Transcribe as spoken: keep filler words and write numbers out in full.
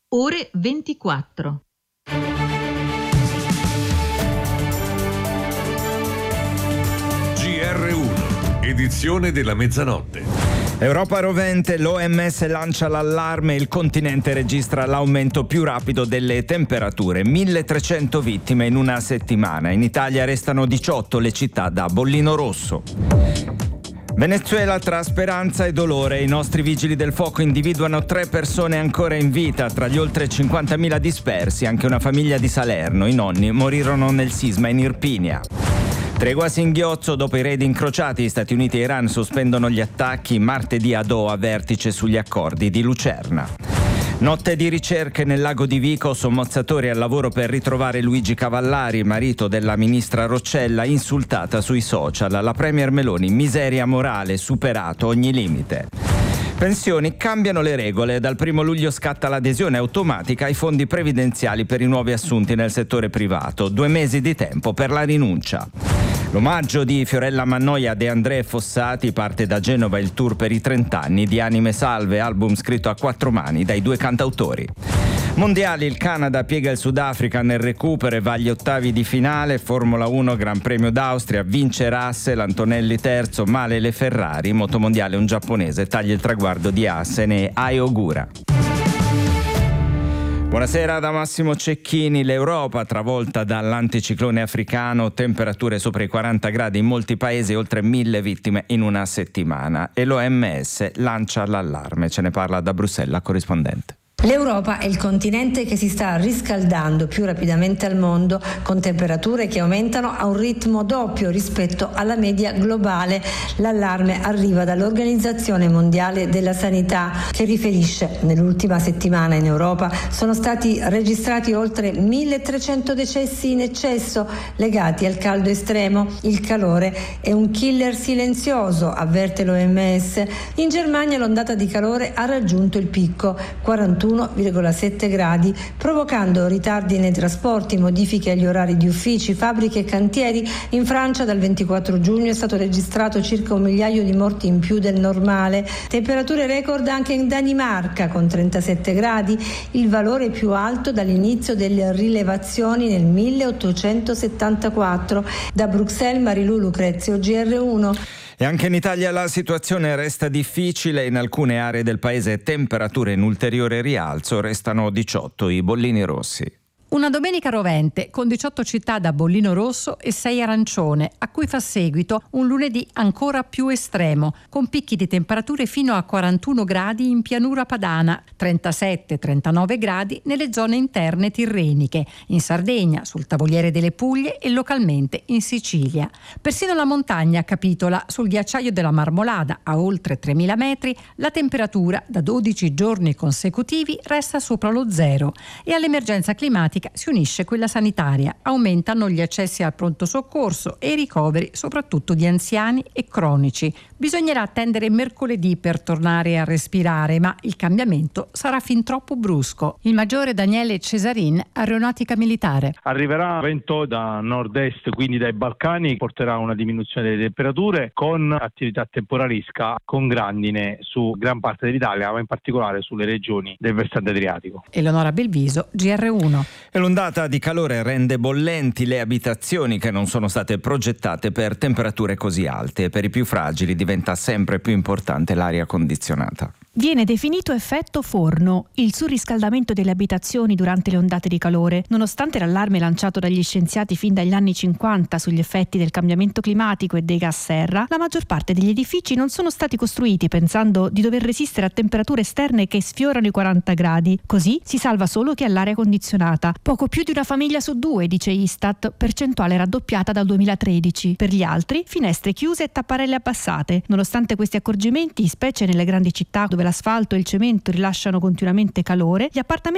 ore ventiquattro. G R uno, edizione della mezzanotte. Europa rovente, l'O M S lancia l'allarme, il continente registra l'aumento più rapido delle temperature, milletrecento vittime in una settimana. In Italia restano diciotto le città da bollino rosso. Venezuela tra speranza e dolore, i nostri vigili del fuoco individuano tre persone ancora in vita, tra gli oltre cinquantamila dispersi, anche una famiglia di Salerno, i nonni morirono nel sisma in Irpinia. Tregua a singhiozzo dopo i raid incrociati, Stati Uniti e Iran sospendono gli attacchi, martedì a Doha vertice sugli accordi di Lucerna. Notte di ricerche nel lago di Vico, sommozzatori al lavoro per ritrovare Luigi Cavallari, marito della ministra Roccella, insultata sui social. La premier Meloni, miseria morale, superato ogni limite. Pensioni, cambiano le regole, dal primo luglio scatta l'adesione automatica ai fondi previdenziali per i nuovi assunti nel settore privato, due mesi di tempo per la rinuncia. L'omaggio di Fiorella Mannoia a De André Fossati, parte da Genova il tour per i trent'anni di Anime Salve, album scritto a quattro mani dai due cantautori. Mondiali, il Canada piega il Sudafrica nel recupero e va agli ottavi di finale, Formula uno, Gran Premio d'Austria, vince Russell, Antonelli terzo, male le Ferrari, motomondiale un giapponese taglia il traguardo di Assen e Aogura. Buonasera da Massimo Cecchini. L'Europa travolta dall'anticiclone africano, temperature sopra i quaranta gradi in molti paesi, oltre mille vittime in una settimana e l'O M S lancia l'allarme. Ce ne parla da Bruxelles la corrispondente. L'Europa è il continente che si sta riscaldando più rapidamente al mondo, con temperature che aumentano a un ritmo doppio rispetto alla media globale. L'allarme arriva dall'Organizzazione Mondiale della Sanità, che riferisce: nell'ultima settimana in Europa sono stati registrati oltre milletrecento decessi in eccesso legati al caldo estremo. Il calore è un killer silenzioso, avverte l'O M S. In Germania l'ondata di calore ha raggiunto il picco, quarantuno virgola sette gradi, provocando ritardi nei trasporti, modifiche agli orari di uffici, fabbriche e cantieri. In Francia dal ventiquattro giugno è stato registrato circa un migliaio di morti in più del normale. Temperature record anche in Danimarca con trentasette gradi, il valore più alto dall'inizio delle rilevazioni nel milleottocentosettantaquattro. Da Bruxelles Marilù Lucrezio, G R uno. E anche in Italia la situazione resta difficile, in alcune aree del paese temperature in ulteriore rialzo, restano diciotto i bollini rossi. Una domenica rovente con diciotto città da bollino rosso e sei arancione, a cui fa seguito un lunedì ancora più estremo, con picchi di temperature fino a quarantuno gradi in pianura padana, trentasette trentanove gradi nelle zone interne tirreniche, in Sardegna, sul Tavoliere delle Puglie e localmente in Sicilia. Persino la montagna capitola. Sul ghiacciaio della Marmolada, a oltre tremila metri, la temperatura da dodici giorni consecutivi resta sopra lo zero e all'emergenza climatica si unisce quella sanitaria. Aumentano gli accessi al pronto soccorso e i ricoveri, soprattutto di anziani e cronici. Bisognerà attendere mercoledì per tornare a respirare, ma il cambiamento sarà fin troppo brusco. Il maggiore Daniele Cesarin, aeronautica militare. Arriverà vento da nord-est, quindi dai Balcani, porterà una diminuzione delle temperature con attività temporalisca, con grandine su gran parte dell'Italia, ma in particolare sulle regioni del versante adriatico. Eleonora Belviso, G R uno. E l'ondata di calore rende bollenti le abitazioni che non sono state progettate per temperature così alte e per i più fragili diventa sempre più importante l'aria condizionata. Viene definito effetto forno il surriscaldamento delle abitazioni durante le ondate di calore. Nonostante l'allarme lanciato dagli scienziati fin dagli anni cinquanta sugli effetti del cambiamento climatico e dei gas serra, la maggior parte degli edifici non sono stati costruiti pensando di dover resistere a temperature esterne che sfiorano i quaranta gradi. Così si salva solo chi ha l'aria condizionata. Poco più di una famiglia su due, dice Istat, percentuale raddoppiata dal duemilatredici. Per gli altri, finestre chiuse e tapparelle abbassate. Nonostante questi accorgimenti, specie nelle grandi città dove l'asfalto e il cemento rilasciano continuamente calore, gli appartamenti